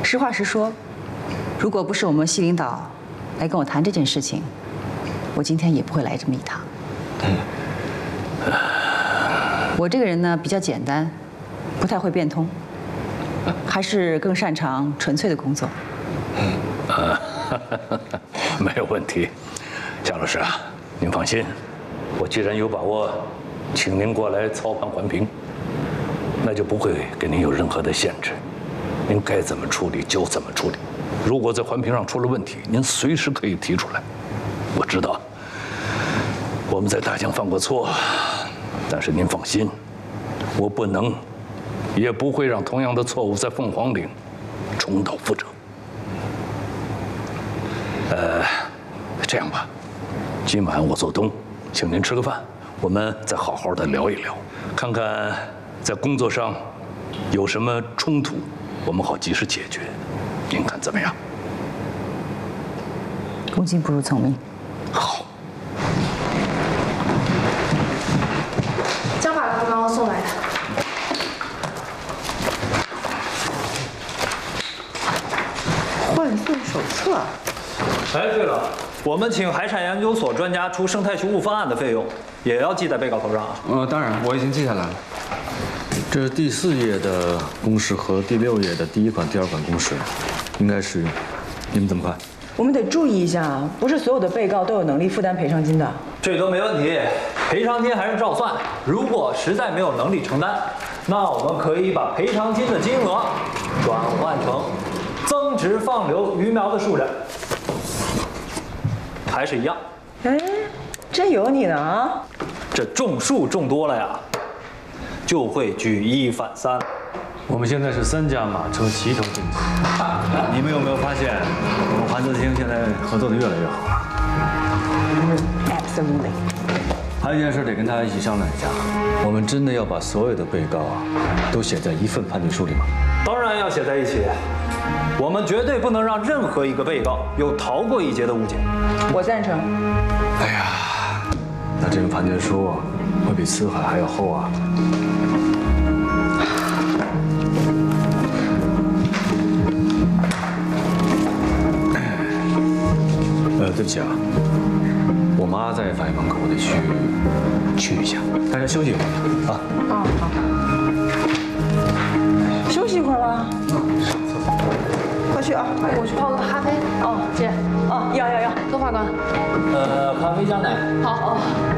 实话实说，如果不是我们系领导来跟我谈这件事情，我今天也不会来这么一趟。我这个人呢比较简单，不太会变通，还是更擅长纯粹的工作。 没有问题，夏老师啊，您放心，我既然有把握请您过来操盘环评，那就不会给您有任何的限制，您该怎么处理就怎么处理。如果在环评上出了问题，您随时可以提出来。我知道我们在大江犯过错，但是您放心，我不能，也不会让同样的错误在凤凰岭重蹈覆辙。这样吧，今晚我做东，请您吃个饭，我们再好好的聊一聊，看看在工作上有什么冲突，我们好及时解决。您看怎么样？ 恭敬不如从命。 好。 江法官刚刚送来的。 换算手册。 哎，对了，我们请海产研究所专家出生态修复方案的费用，也要记在被告头上啊。 当然，我已经记下来了。这是第4页的公式和第6页的第1款、第2款公式，应该适用。你们怎么看？ 我们得注意一下，不是所有的被告都有能力负担赔偿金的。 这都没问题，赔偿金还是照算。如果实在没有能力承担，那我们可以把赔偿金的金额转换成增殖放流鱼苗的数量，还是一样。 哎，真有你呢啊！ 这种树种多了呀，就会举一反三。 我们现在是3驾马车齐头并进。你们有没有发现，我们环泽厅现在合作的越来越好了 ？Absolutely。 还有一件事得跟大家一起商量一下，我们真的要把所有的被告都写在一份判决书里吗？ 当然要写在一起。我们绝对不能让任何一个被告有逃过一劫的误解。 我赞成。 哎呀，那这份判决书会比辞海还要厚啊。对不起啊，我妈在法院门口，我得去一下，大家休息一会儿啊。 好。休息一会儿吧。快去啊！ 我去泡个咖啡。哦，姐。 哦，要。 周法官。 咖啡加奶。 好。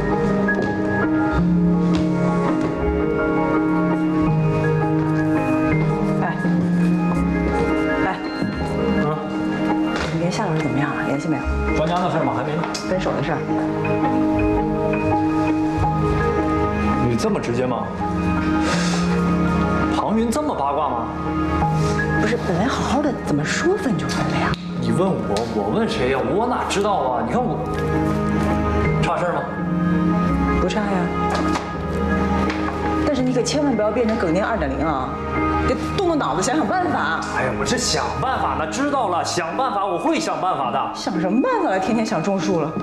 来。你跟夏老师怎么样了？联系没有？ 专家的事吗？还没呢。 分手的事儿。 你这么直接吗？庞云这么八卦吗？ 不是，本来好好的，怎么说分就分了呀？ 你问我，我问谁呀？我哪知道啊？你看我差事儿吗？ 不差呀。但是你可千万不要变成耿念2.0啊！得动动脑子，想想办法。 哎呀，我这想办法呢，知道了，想办法，我会想办法的。 想什么办法了？天天想种树了。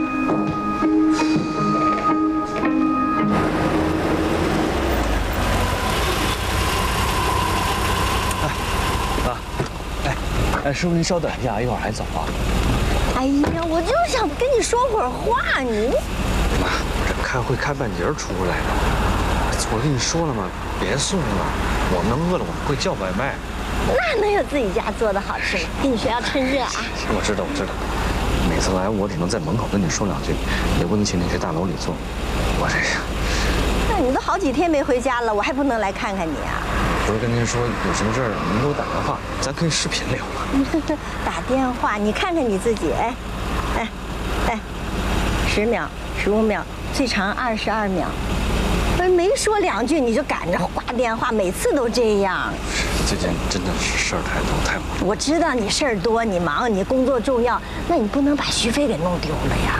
哎，师傅您稍等一下，一会儿还走啊？ 哎呀，我就想跟你说会儿话，你。 妈，我这开会开半截出来了。我跟你说了吗？别送了，我们饿了我们会叫外卖。 那能有自己家做的好吃吗？跟你说要趁热啊。 我知道。每次来我只能在门口跟你说2句，也不能请你去大楼里坐。我这个。 那你都好几天没回家了，我还不能来看看你啊？ 不是跟您说有什么事儿，您给我打电话，咱可以视频聊嘛。 打电话，你看看你自己，10秒、15秒，最长22秒。不是没说2句你就赶着挂电话，每次都这样。 最近真的是事儿太多太忙。 我知道你事儿多，你忙，你工作重要，那你不能把徐飞给弄丢了呀。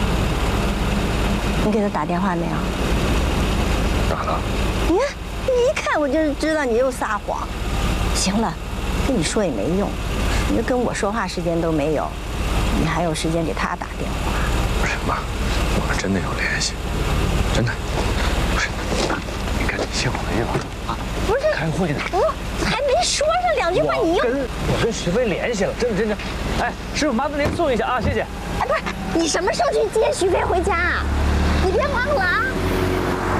你给他打电话没有？ 打了。 你看，你一看我就知道你又撒谎。行了，跟你说也没用，你跟我说话时间都没有，你还有时间给他打电话？ 不是妈，我们真的有联系，真的。不是，你赶紧歇会儿会啊！ 不是开会呢。 不，还没说上两句话，你又…… 我跟徐飞联系了，真的。哎，师傅，麻烦您送一下啊，谢谢。 哎，不是，你什么时候去接徐飞回家啊？你别忘了啊！